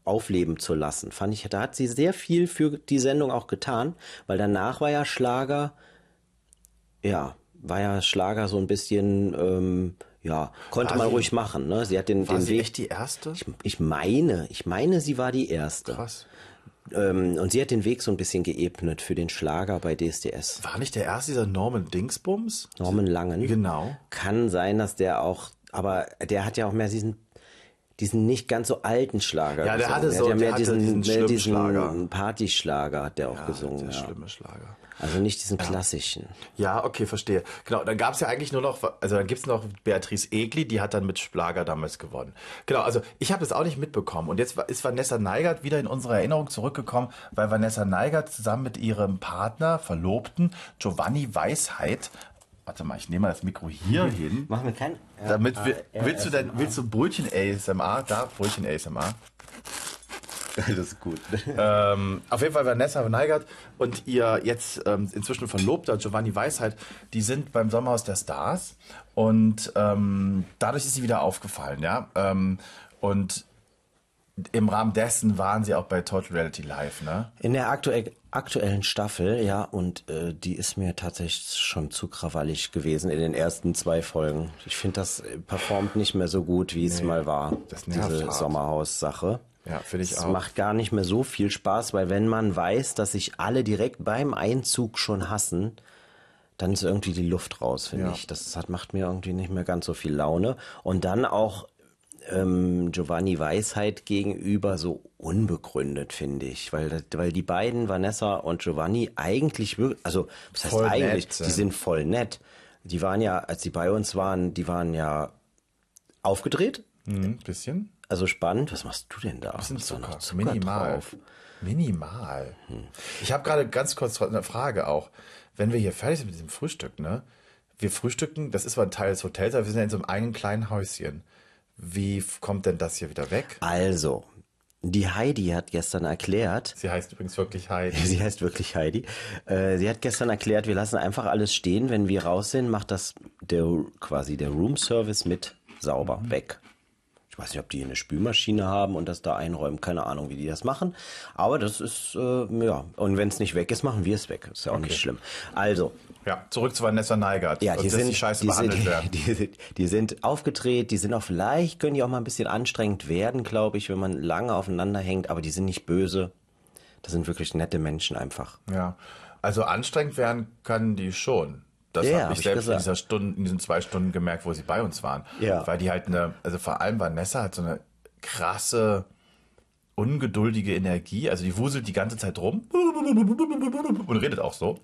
aufleben zu lassen. Fand ich, da hat sie sehr viel für die Sendung auch getan, weil danach war ja Schlager so ein bisschen, konnte man ruhig machen, ne? Sie hat den War sie Weg. echt die erste? Ich meine, sie war die erste. Krass. Und sie hat den Weg so ein bisschen geebnet für den Schlager bei DSDS. War nicht der erste dieser Norman Dingsbums? Norman Langen. Genau. Kann sein, dass der auch, aber der hat ja auch mehr diesen nicht ganz so alten Schlager Ja, der gesungen. hatte so, ja der hatte diesen schlimmen Schlager. Partyschlager hat der auch gesungen. Der Ja. schlimme Schlager. Also nicht diesen klassischen. Ja, okay, verstehe. Genau, dann gab's ja eigentlich nur noch, also dann gibt's noch Beatrice Egli, die hat dann mit Schlager damals gewonnen. Genau, also ich habe das auch nicht mitbekommen. Und jetzt ist Vanessa Neigert wieder in unsere Erinnerung zurückgekommen, weil Vanessa Neigert zusammen mit ihrem Partner, Verlobten, Giovanni Weisheit, warte mal, ich nehme mal das Mikro hier hin. Machen wir kein... Damit willst du Brötchen ASMR? Da, Brötchen ASMR. Das ist gut. Auf jeden Fall Vanessa Neigert und ihr jetzt inzwischen Verlobter Giovanni Weisheit, die sind beim Sommerhaus der Stars und dadurch ist sie wieder aufgefallen, ja. Und im Rahmen dessen waren sie auch bei Total Reality Live, ne? In der aktuellen Staffel, ja, und die ist mir tatsächlich schon zu krawallig gewesen in den ersten 2 Folgen. Ich finde, das performt nicht mehr so gut, wie es mal war, das nervt diese hart. Sommerhaus-Sache. Ja, finde ich es auch. Es macht gar nicht mehr so viel Spaß, weil wenn man weiß, dass sich alle direkt beim Einzug schon hassen, dann ist irgendwie die Luft raus, finde ich. Das macht mir irgendwie nicht mehr ganz so viel Laune. Und dann auch Giovanni Weisheit gegenüber so unbegründet, finde ich. Weil die beiden, Vanessa und Giovanni, eigentlich wirklich, also was heißt Voll eigentlich, nett, die sind voll nett. Die waren ja, als sie bei uns waren, die waren ja aufgedreht. Bisschen. Also spannend. Was machst du denn da? Bisschen Ist da Zucker. noch Zucker Minimal. drauf? Minimal. Ich habe gerade ganz kurz eine Frage auch. Wenn wir hier fertig sind mit diesem Frühstück, ne? Wir frühstücken, das ist zwar ein Teil des Hotels, aber wir sind ja in so einem eigenen kleinen Häuschen. Wie kommt denn das hier wieder weg? Also, die Heidi hat gestern erklärt, Sie heißt übrigens wirklich Heidi. sie heißt wirklich Heidi, sie hat gestern erklärt, wir lassen einfach alles stehen, wenn wir raus sind, macht das der Roomservice mit sauber weg. Ich weiß nicht, ob die eine Spülmaschine haben und das da einräumen. Keine Ahnung, wie die das machen. Aber das ist, ja. Und wenn es nicht weg ist, machen wir es weg. Ist ja auch nicht schlimm. Also. Ja, zurück zu Vanessa Neigert. Ja, die sind, die scheiße behandelt werden. Die sind aufgedreht, die sind auch vielleicht, können die auch mal ein bisschen anstrengend werden, glaube ich, wenn man lange aufeinander hängt. Aber die sind nicht böse. Das sind wirklich nette Menschen einfach. Ja, also anstrengend werden kann die schon. Das Ja, habe ich hab selbst ich gesagt. in diesen 2 Stunden gemerkt, wo sie bei uns waren. Ja. Weil die halt also vor allem Vanessa hat so eine krasse, ungeduldige Energie. Also die wuselt die ganze Zeit rum und redet auch so.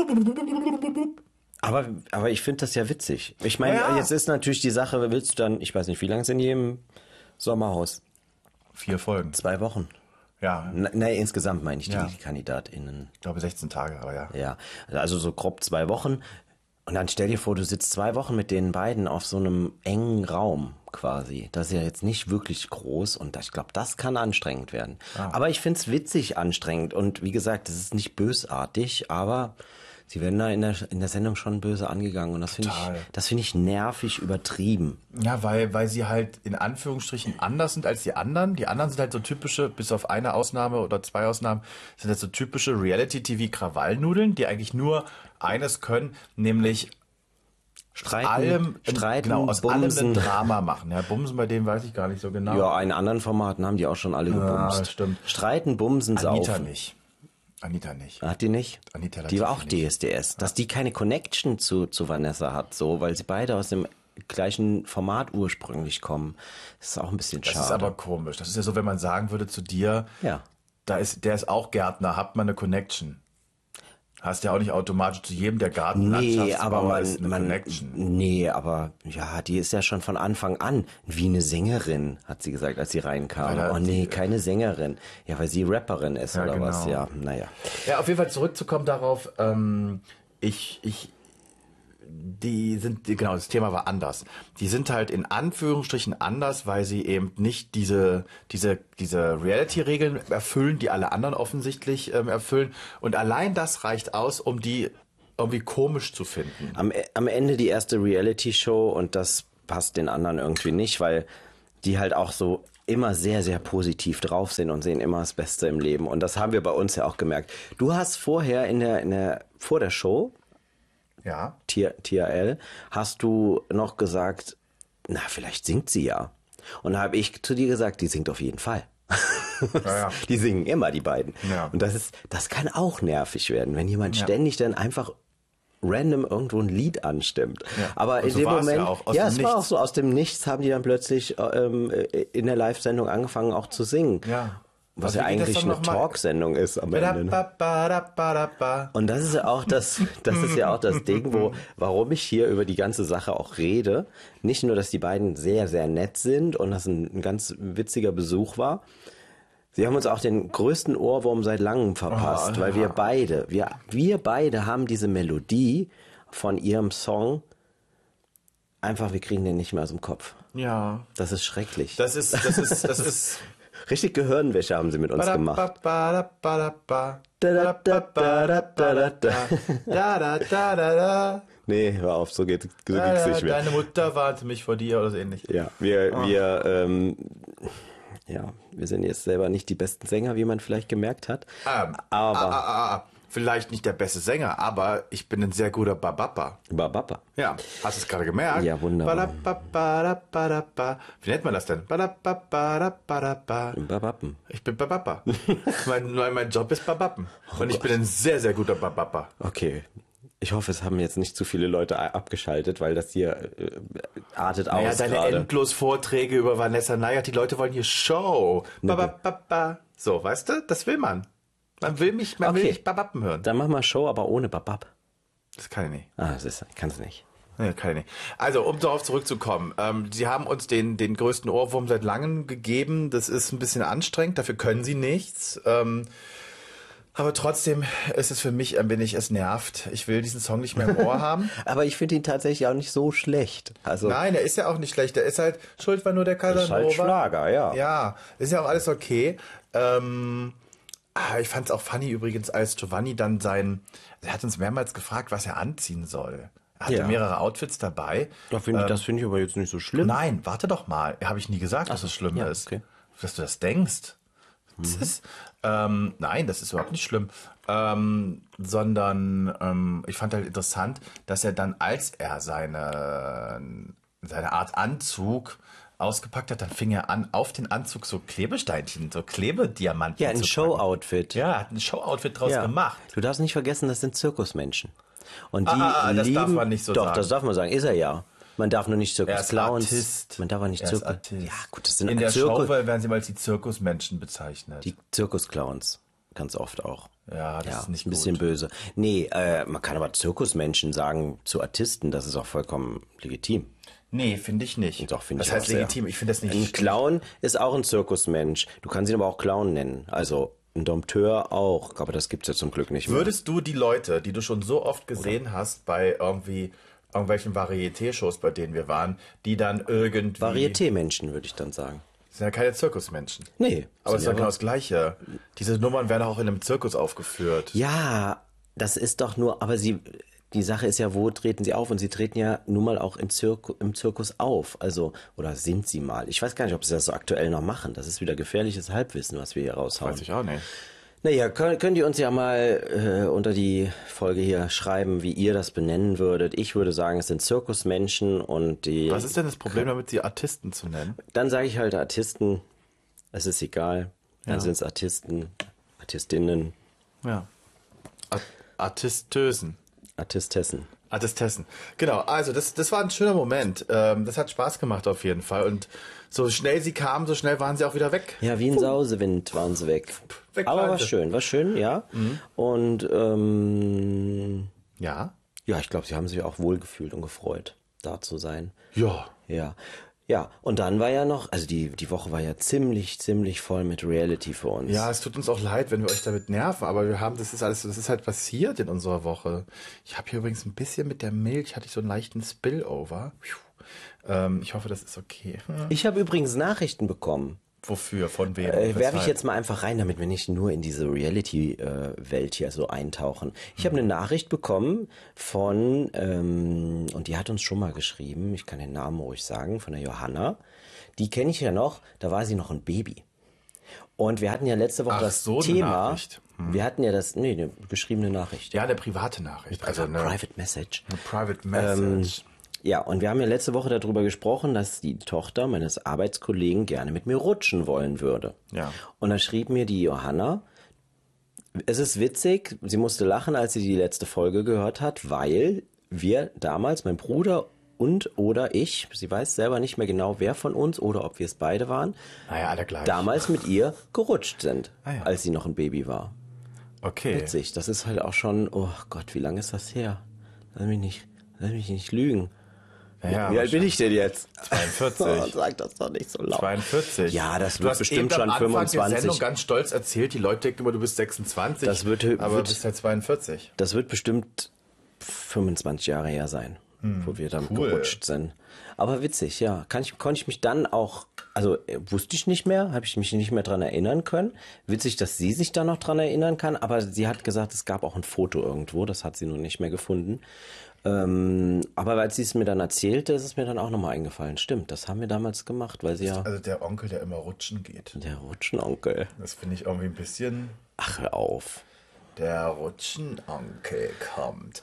Aber ich finde das ja witzig. Ich meine, jetzt ist natürlich die Sache, willst du dann, ich weiß nicht, wie lange sind die im Sommerhaus? 4 Folgen. 2 Wochen. Ja, Nee, insgesamt meine ich Ja. die KandidatInnen. ich glaube 16 Tage, aber ja. Ja, also so grob 2 Wochen. Und dann stell dir vor, du sitzt 2 Wochen mit den beiden auf so einem engen Raum quasi. Das ist ja jetzt nicht wirklich groß und ich glaube, das kann anstrengend werden. Aber ich find's witzig anstrengend und wie gesagt, es ist nicht bösartig, aber sie werden da in der Sendung schon böse angegangen und das finde ich nervig übertrieben. Ja, weil sie halt in Anführungsstrichen anders sind als die anderen. Die anderen sind halt so typische, bis auf eine Ausnahme oder 2 Ausnahmen, sind halt so typische Reality-TV-Krawallnudeln, die eigentlich nur eines können, nämlich Streiten, aus allem Bumsen. ein Drama machen. Ja, Bumsen, bei dem weiß ich gar nicht so genau. Ja, in anderen Formaten haben die auch schon alle gebumst. stimmt. Streiten, Bumsen, Anita Saufen. nicht. Anita nicht. Hat die nicht? Anita Die war auch Latifi nicht. DSDS. Dass die keine Connection zu Vanessa hat, so, weil sie beide aus dem gleichen Format ursprünglich kommen. Das ist auch ein bisschen schade. Das ist aber komisch. Das ist ja so, wenn man sagen würde zu dir, Ja. der ist auch Gärtner, habt man eine Connection. Hast ja auch nicht automatisch zu jedem, der Gartenlandschaftsbauer ist, eine Connection. Nee, aber ja, die ist ja schon von Anfang an wie eine Sängerin, hat sie gesagt, als sie reinkam. Weil Oh nee, keine Sängerin. Ja, weil sie Rapperin ist Ja, oder genau. was. Ja, naja. Ja, auf jeden Fall zurückzukommen darauf, genau, das Thema war anders. Die sind halt in Anführungsstrichen anders, weil sie eben nicht diese Reality-Regeln erfüllen, die alle anderen offensichtlich erfüllen. Und allein das reicht aus, um die irgendwie komisch zu finden. Am Ende die erste Reality-Show und das passt den anderen irgendwie nicht, weil die halt auch so immer sehr, sehr positiv drauf sind und sehen immer das Beste im Leben. Und das haben wir bei uns ja auch gemerkt. Du hast vorher vor der Show, Ja. TRL, hast du noch gesagt, na, vielleicht singt sie ja. Und da habe ich zu dir gesagt, die singt auf jeden Fall. Ja. Die singen immer, die beiden. Ja. Und das kann auch nervig werden, wenn jemand ständig dann einfach random irgendwo ein Lied anstimmt. Ja. Aber Und in so dem war's Moment, ja auch, aus ja, dem es war auch Nichts. so, aus dem Nichts haben die dann plötzlich in der Live-Sendung angefangen auch zu singen. Ja. Was Also ja wie geht das eigentlich dann eine noch mal? Talksendung ist am Ende. Ne? Ba-da-ba-ba-da-ba-da-ba. Und das ist ja auch das ist ja auch das Ding, warum ich hier über die ganze Sache auch rede. Nicht nur, dass die beiden sehr, sehr nett sind und das ein ganz witziger Besuch war. Sie haben uns auch den größten Ohrwurm seit langem verpasst, weil wir beide haben diese Melodie von ihrem Song einfach, wir kriegen den nicht mehr aus dem Kopf. Ja. Das ist schrecklich. Das ist Richtig Gehirnwäsche haben sie mit uns gemacht. Ba-da-ba-ba-da-ba. Da-da-da-da-da. Nee, hör auf, so geht's nicht mehr. Deine Mutter warnte mich vor dir oder so ähnlich. Ja, wir sind jetzt selber nicht die besten Sänger, wie man vielleicht gemerkt hat. Aber Vielleicht nicht der beste Sänger, aber ich bin ein sehr guter Babappa. Babappa. Ja, hast du es gerade gemerkt? Ja, wunderbar. Ba-da-ba-ba-da-ba-da-ba. Wie nennt man das denn? Ba-da-ba-ba-da-ba-da-ba. Babappen. Ich bin Babappa. mein Job ist Babappen. Und ich bin ein sehr, sehr guter Babappa. Okay. Ich hoffe, es haben jetzt nicht zu viele Leute abgeschaltet, weil das hier artet Ja, aus deine gerade. endlos Vorträge über Vanessa Nayert, die Leute wollen hier Show. Babapapa. So, weißt du, das will man. Man will mich Babappen hören. Dann mach mal Show, aber ohne Babab. Das kann ich nicht. Ich kann es nicht. Nee, kann ich nicht. Also, um darauf zurückzukommen. Sie haben uns den größten Ohrwurm seit langem gegeben. Das ist ein bisschen anstrengend, dafür können sie nichts. Aber trotzdem ist es für mich ein wenig, es nervt. Ich will diesen Song nicht mehr im Ohr haben. Aber ich finde ihn tatsächlich auch nicht so schlecht. Also, Nein, er ist ja auch nicht schlecht. Er ist halt, Schuld war nur der Casanova. ist halt Schlager, ja. Ja, ist ja auch alles okay. Ich fand es auch funny übrigens, als Giovanni dann er hat uns mehrmals gefragt, was er anziehen soll. Er hatte Ja. mehrere Outfits dabei. Das finde ich aber jetzt nicht so schlimm. Nein, warte doch mal. Habe ich nie gesagt, dass es schlimm ja, ist. okay. Dass du das denkst. Das ist, nein, das ist überhaupt nicht schlimm. Sondern ich fand halt interessant, dass er dann, als er seine Art Anzug ausgepackt hat, dann fing er an, auf den Anzug so Klebesteinchen, so Klebediamanten Ja, ein zu packen. Show-Outfit. Ja, er hat ein Show-Outfit draus gemacht. Du darfst nicht vergessen, das sind Zirkusmenschen. Und die das lieben, darf man nicht so doch, sagen. das darf man sagen, ist er ja. Man darf nur nicht Er ist Zirkus-Clowns. Artist. Man darf auch nicht Er ist Zirkus. Artist. Ja, gut, das sind In der Zirkus, Show werden sie mal als die Zirkusmenschen bezeichnet. die Zirkus-Clowns. Ganz oft auch. Ja, das ist nicht ein bisschen gut. böse. Nee, man kann aber Zirkusmenschen sagen zu Artisten, das ist auch vollkommen legitim. Nee, finde ich nicht. Doch, finde das ich heißt auch sehr. legitim, ich finde das nicht. Ein Clown ist auch ein Zirkusmensch. Du kannst ihn aber auch Clown nennen. Also ein Dompteur auch. Aber das gibt's ja zum Glück nicht mehr. Würdest du die Leute, die du schon so oft gesehen hast bei irgendwelchen Varieté-Shows, bei denen wir waren, die dann irgendwie... Varieté-Menschen, würde ich dann sagen. Das sind ja keine Zirkusmenschen. Nee. Aber es ist sind doch genau das Gleiche. Diese Nummern werden auch in einem Zirkus aufgeführt. Ja, das ist doch nur, aber die Sache ist ja, wo treten sie auf? Und sie treten ja nun mal auch im Zirkus auf. Also, oder sind sie mal? Ich weiß gar nicht, ob sie das so aktuell noch machen. Das ist wieder gefährliches Halbwissen, was wir hier raushauen. Weiß ich auch nicht. Naja, könnt ihr uns ja mal unter die Folge hier schreiben, wie ihr das benennen würdet. Ich würde sagen, es sind Zirkusmenschen und die... Was ist denn das Problem damit, sie Artisten zu nennen? Dann sage ich halt Artisten, es ist egal. Dann sind es Artisten, Artistinnen, Ja. Artistösen. Artistessen. Artistessen. Genau, also das war ein schöner Moment. Das hat Spaß gemacht auf jeden Fall. Und so schnell sie kamen, so schnell waren sie auch wieder weg. Ja, wie ein Sausewind waren sie weg. Weg Aber waren war sie. schön, ja. Und Ja? ja, ich glaube, sie haben sich auch wohlgefühlt und gefreut, da zu sein. Ja. Ja. Ja, und dann war ja noch, also die Woche war ja ziemlich voll mit Reality für uns. Ja, es tut uns auch leid, wenn wir euch damit nerven, aber das ist halt passiert in unserer Woche. Ich habe hier übrigens ein bisschen mit der Milch, hatte ich so einen leichten Spillover. Ich hoffe, das ist okay. Ich habe übrigens Nachrichten bekommen. Wofür? Von wem? Werfe Weshalb? ich jetzt mal einfach rein, damit wir nicht nur in diese Reality-Welt hier so eintauchen. Ich habe eine Nachricht bekommen und die hat uns schon mal geschrieben, ich kann den Namen ruhig sagen, von der Johanna. die kenne ich ja noch, da war sie noch ein Baby. Und wir hatten ja letzte Woche das Thema. Wir hatten ja eine geschriebene Nachricht. Ja, eine private Nachricht. Also eine Private Message. Eine Private Message. Ja, und wir haben ja letzte Woche darüber gesprochen, dass die Tochter meines Arbeitskollegen gerne mit mir rutschen wollen würde. Ja. Und da schrieb mir die Johanna, es ist witzig, sie musste lachen, als sie die letzte Folge gehört hat, weil wir damals, mein Bruder oder ich, sie weiß selber nicht mehr genau, wer von uns oder ob wir es beide waren, Naja, alle gleich. damals mit ihr gerutscht sind, als sie noch ein Baby war. Okay. Witzig, das ist halt auch schon, oh Gott, wie lange ist das her? Lass mich nicht lügen. Ja, wie alt bin ich denn jetzt? 42. Sag das doch nicht so laut. 42. Ja, das Du wird hast bestimmt eben schon am Anfang 25. der Sendung ganz stolz erzählt, die Leute denken immer, du bist 26, aber du bist halt 42. Das wird bestimmt 25 Jahre her sein, wo wir dann gerutscht sind. Aber witzig, ja. Konnte ich mich dann auch, also wusste ich nicht mehr, habe ich mich nicht mehr dran erinnern können. Witzig, dass sie sich da noch dran erinnern kann, aber sie hat gesagt, es gab auch ein Foto irgendwo, das hat sie nun nicht mehr gefunden. Aber als sie es mir dann erzählte, ist es mir dann auch nochmal eingefallen. Stimmt, das haben wir damals gemacht, weil sie ja... Also der Onkel, der immer rutschen geht. Der Rutschenonkel. Das finde ich irgendwie ein bisschen... Ach, hör auf. Der Rutschenonkel kommt.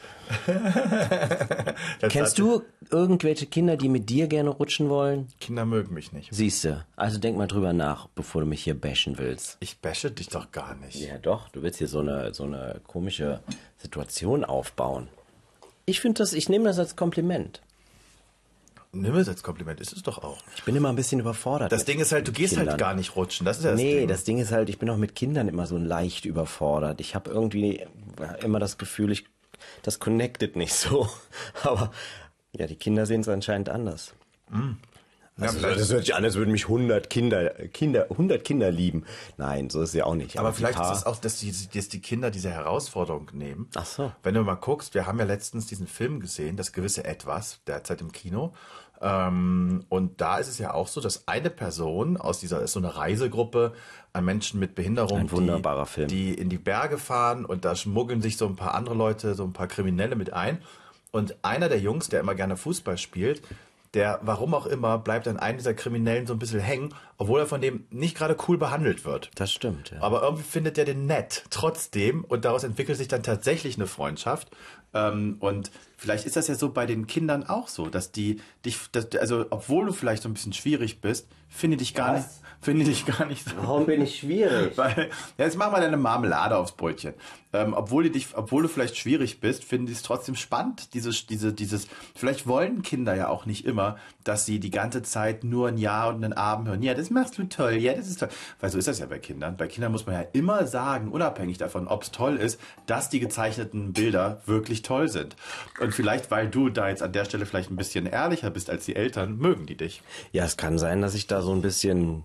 Kennst du irgendwelche Kinder, die mit dir gerne rutschen wollen? Kinder mögen mich nicht. Siehste, also denk mal drüber nach, bevor du mich hier bashen willst. Ich bashe dich doch gar nicht. Ja doch, du willst hier so eine komische Situation aufbauen. Ich nehme das als Kompliment. Nimm es als Kompliment, ist es doch auch. Ich bin immer ein bisschen überfordert. Das Ding ist halt, du gehst halt gar nicht rutschen. Das ist ja das Ding. Das Ding ist halt, ich bin auch mit Kindern immer so leicht überfordert. Ich habe irgendwie immer das Gefühl, das connectet nicht so. Aber ja, die Kinder sehen es anscheinend anders. Also, das hört sich an, als würden mich 100 Kinder lieben. Nein, so ist es ja auch nicht. Aber vielleicht ist es auch, dass die Kinder diese Herausforderung nehmen. Ach so. Wenn du mal guckst, wir haben ja letztens diesen Film gesehen, das gewisse Etwas, derzeit im Kino. Und da ist es ja auch so, dass eine Person aus dieser, ist so eine Reisegruppe an Menschen mit Behinderung, ein wunderbarer Film, die in die Berge fahren und da schmuggeln sich so ein paar andere Leute, so ein paar Kriminelle mit ein. Und einer der Jungs, der immer gerne Fußball spielt, der, warum auch immer, bleibt an einem dieser Kriminellen so ein bisschen hängen, obwohl er von dem nicht gerade cool behandelt wird. Das stimmt, ja. Aber irgendwie findet er den nett, trotzdem. Und daraus entwickelt sich dann tatsächlich eine Freundschaft. Und vielleicht ist das ja so bei den Kindern auch so, dass also obwohl du vielleicht so ein bisschen schwierig bist, finde ich dich gar nicht so. Warum bin ich schwierig? Weil, jetzt mach mal deine Marmelade aufs Brötchen. Obwohl du vielleicht schwierig bist, finden die es trotzdem spannend. Vielleicht wollen Kinder ja auch nicht immer, dass sie die ganze Zeit nur ein Ja und einen Abend hören. Ja, das machst du toll. Ja, das ist toll. Weil so ist das ja bei Kindern. Bei Kindern muss man ja immer sagen, unabhängig davon, ob es toll ist, dass die gezeichneten Bilder wirklich toll sind. Und vielleicht, weil du da jetzt an der Stelle vielleicht ein bisschen ehrlicher bist als die Eltern, mögen die dich. Ja, es kann sein, dass ich da so ein bisschen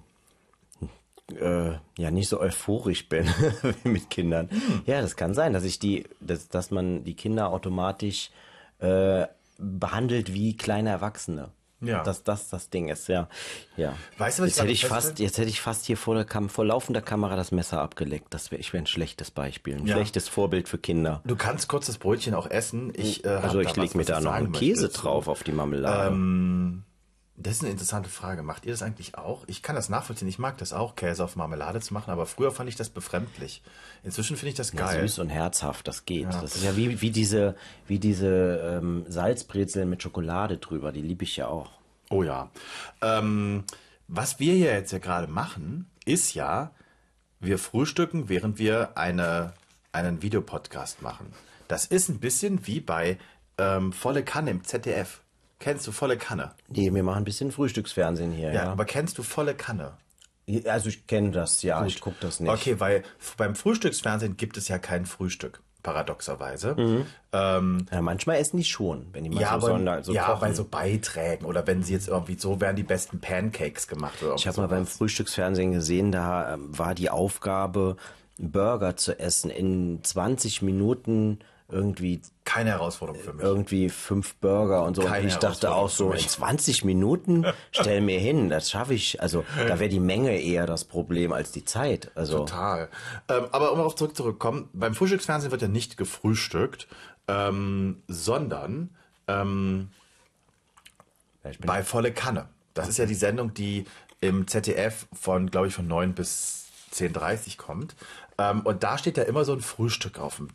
nicht so euphorisch bin mit Kindern. Ja, das kann sein, dass man die Kinder automatisch behandelt wie kleine Erwachsene. Ja. Dass das Ding ist, ja. Weißt du, was jetzt hätte ich fast hier vor laufender Kamera das Messer abgeleckt. Ich wäre ein schlechtes Beispiel, ein schlechtes Vorbild für Kinder. Du kannst kurz das Brötchen auch essen. Ich lege mir da noch einen Käse drauf auf die Marmelade. Das ist eine interessante Frage. Macht ihr das eigentlich auch? Ich kann das nachvollziehen. Ich mag das auch, Käse auf Marmelade zu machen, aber früher fand ich das befremdlich. Inzwischen finde ich das geil. Ja, süß und herzhaft, das geht. Ja. Das ist ja wie diese Salzbrezeln mit Schokolade drüber, die liebe ich ja auch. Oh ja. Was wir hier jetzt ja gerade machen, ist ja, wir frühstücken, während wir einen Videopodcast machen. Das ist ein bisschen wie bei Volle Kanne im ZDF. Kennst du Volle Kanne? Nee, wir machen ein bisschen Frühstücksfernsehen hier. Ja, aber kennst du Volle Kanne? Also ich kenne das, ja, Gut. Ich gucke das nicht. Okay, weil beim Frühstücksfernsehen gibt es ja kein Frühstück, paradoxerweise. Manchmal essen die schon, wenn die mal kochen. Bei so Beiträgen oder wenn sie jetzt irgendwie so werden die besten Pancakes gemacht. Oder ich habe mal beim Frühstücksfernsehen gesehen, da war die Aufgabe, Burger zu essen in 20 Minuten irgendwie. Keine Herausforderung für mich. Irgendwie 5 Burger und so. Und ich dachte auch so, in 20 Minuten stell mir hin, das schaffe ich. Also da wäre die Menge eher das Problem als die Zeit. Also total. Aber um darauf zurückzukommen, beim Frühstücksfernsehen wird ja nicht gefrühstückt, sondern bei Volle Kanne. Das ist ja die Sendung, die im ZDF von 9 bis 10:30 kommt. Und da steht ja immer so ein Frühstück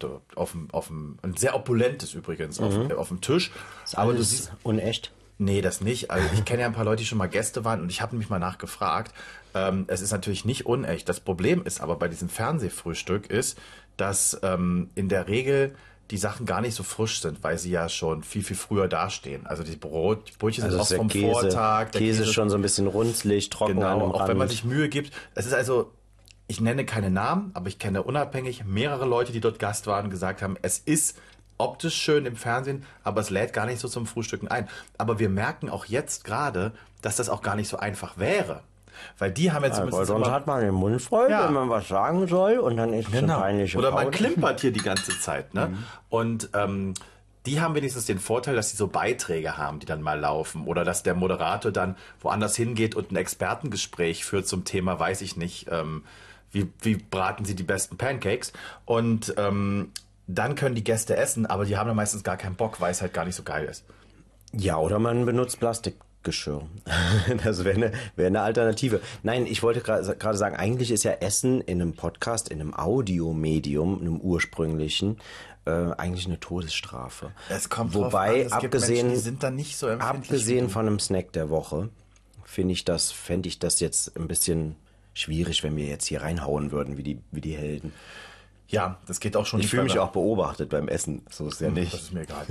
ein sehr opulentes übrigens, auf dem Tisch. Ist aber du siehst unecht. Nee, das nicht. Also ich kenne ja ein paar Leute, die schon mal Gäste waren und ich habe mich mal nachgefragt. Es ist natürlich nicht unecht. Das Problem ist aber bei diesem Fernsehfrühstück ist, dass in der Regel die Sachen gar nicht so frisch sind, weil sie ja schon viel, viel früher dastehen. Also die Brötchen sind oft vom Vortag. Der Käse ist schon so ein bisschen runzlig, trocken. Genau, auch wenn man sich Mühe gibt. Es ist also, ich nenne keine Namen, aber ich kenne unabhängig mehrere Leute, die dort Gast waren und gesagt haben, es ist optisch schön im Fernsehen, aber es lädt gar nicht so zum Frühstücken ein. Aber wir merken auch jetzt gerade, dass das auch gar nicht so einfach wäre. Weil die haben jetzt zumindest sonst hat man den Mund voll, wenn man was sagen soll und dann ist es eine peinliche Oder man klimpert hier die ganze Zeit. Ne? Und die haben wenigstens den Vorteil, dass sie so Beiträge haben, die dann mal laufen. Oder dass der Moderator dann woanders hingeht und ein Expertengespräch führt zum Thema, weiß ich nicht, wie braten sie die besten Pancakes. Und dann können die Gäste essen, aber die haben dann meistens gar keinen Bock, weil es halt gar nicht so geil ist. Ja, oder man benutzt Plastikgeschirr. Das wäre eine Alternative. Nein, ich wollte gerade sagen, eigentlich ist ja Essen in einem Podcast, in einem Audiomedium, einem ursprünglichen, eigentlich eine Todesstrafe. Es kommt Wobei, drauf an, abgesehen, Menschen, die sind dann nicht so empfindlich. Abgesehen von einem Snack der Woche, fände ich das jetzt ein bisschen schwierig, wenn wir jetzt hier reinhauen würden, wie die Helden. Ja, das geht auch schon. Ich fühle mich auch beobachtet beim Essen, so ist ja nicht. Das ist mir egal.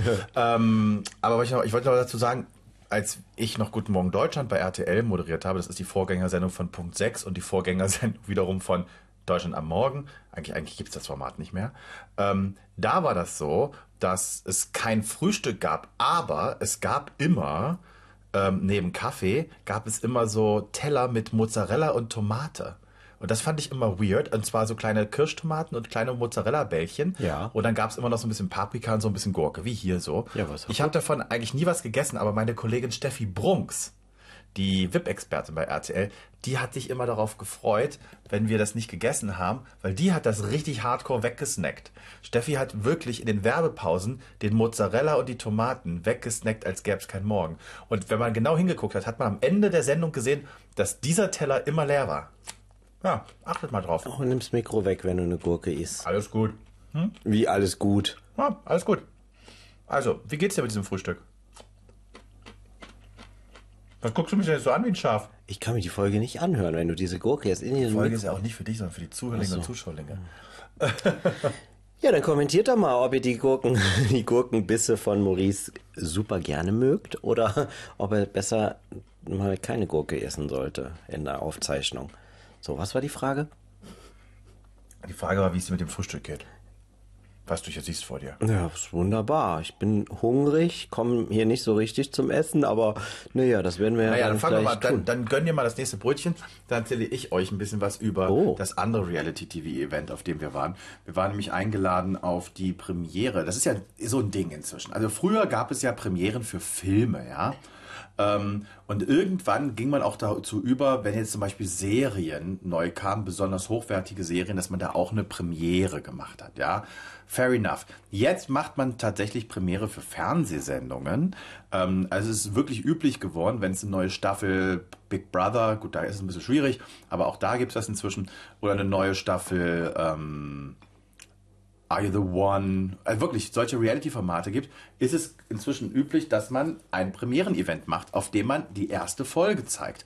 Aber ich wollte noch dazu sagen, als ich noch Guten Morgen Deutschland bei RTL moderiert habe, das ist die Vorgängersendung von Punkt 6 und die Vorgängersendung wiederum von Deutschland am Morgen, eigentlich gibt es das Format nicht mehr, da war das so, dass es kein Frühstück gab, aber es gab immer, neben Kaffee, gab es immer so Teller mit Mozzarella und Tomate. Und das fand ich immer weird. Und zwar so kleine Kirschtomaten und kleine Mozzarella-Bällchen. Ja. Und dann gab es immer noch so ein bisschen Paprika und so ein bisschen Gurke, wie hier so. Ja, was ich habe davon eigentlich nie was gegessen, aber meine Kollegin Steffi Brunks, die VIP-Expertin bei RTL, die hat sich immer darauf gefreut, wenn wir das nicht gegessen haben, weil die hat das richtig hardcore weggesnackt. Steffi hat wirklich in den Werbepausen den Mozzarella und die Tomaten weggesnackt, als gäbe es keinen Morgen. Und wenn man genau hingeguckt hat, hat man am Ende der Sendung gesehen, dass dieser Teller immer leer war. Ja, achtet mal drauf. Oh, nimm's Mikro weg, wenn du eine Gurke isst. Alles gut. Wie alles gut? Ja, alles gut. Also, wie geht's dir mit diesem Frühstück? Was guckst du mich denn jetzt so an wie ein Schaf? Ich kann mir die Folge nicht anhören, wenn du diese Gurke jetzt in den Die Folge ist ja auch nicht für dich, sondern für die Zuhörlinge und Zuschauerlinge. Ja, dann kommentiert doch mal, ob ihr die Gurkenbisse von Maurice super gerne mögt oder ob er besser mal keine Gurke essen sollte in der Aufzeichnung. So, was war die Frage? Die Frage war, wie es dir mit dem Frühstück geht. Was du hier siehst vor dir. Ja, ist wunderbar. Ich bin hungrig, komme hier nicht so richtig zum Essen, aber naja, das werden wir dann fangen wir mal, tun. dann gönn dir mal das nächste Brötchen. Dann erzähle ich euch ein bisschen was über das andere Reality-TV-Event, auf dem wir waren. Wir waren nämlich eingeladen auf die Premiere. Das ist ja so ein Ding inzwischen. Also früher gab es ja Premieren für Filme, ja. Und irgendwann ging man auch dazu über, wenn jetzt zum Beispiel Serien neu kamen, besonders hochwertige Serien, dass man da auch eine Premiere gemacht hat, ja. Fair enough. Jetzt macht man tatsächlich Premiere für Fernsehsendungen. Also es ist wirklich üblich geworden, wenn es eine neue Staffel Big Brother, gut, da ist es ein bisschen schwierig, aber auch da gibt es das inzwischen, oder eine neue Staffel Are You the One, also wirklich solche Reality-Formate gibt, ist es inzwischen üblich, dass man ein Premieren-Event macht, auf dem man die erste Folge zeigt.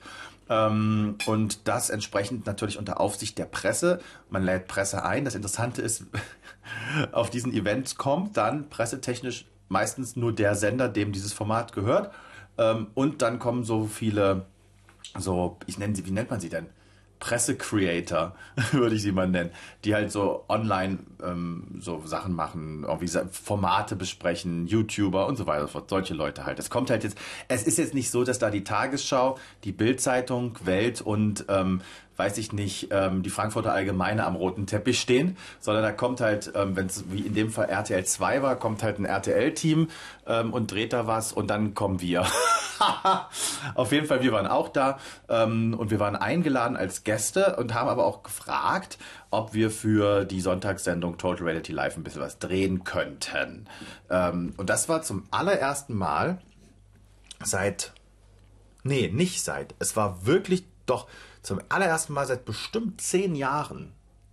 Und das entsprechend natürlich unter Aufsicht der Presse. Man lädt Presse ein. Das Interessante ist, auf diesen Events kommt dann pressetechnisch meistens nur der Sender, dem dieses Format gehört. Und dann kommen so viele, wie nennt man sie denn? Presse-Creator, würde ich sie mal nennen, die halt so online so Sachen machen, irgendwie Formate besprechen, YouTuber und so weiter, solche Leute halt. Es ist jetzt nicht so, dass da die Tagesschau, die Bild-Zeitung, Welt und weiß ich nicht, die Frankfurter Allgemeine am roten Teppich stehen, sondern da kommt halt, wenn es wie in dem Fall RTL 2 war, kommt halt ein RTL-Team und dreht da was und dann kommen wir. Auf jeden Fall, wir waren auch da und wir waren eingeladen als Gäste und haben aber auch gefragt, ob wir für die Sonntagssendung Total Reality Live ein bisschen was drehen könnten. Und das war zum allerersten Mal seit Nee, nicht seit. Es war wirklich doch zum allerersten Mal seit bestimmt 10 Jahren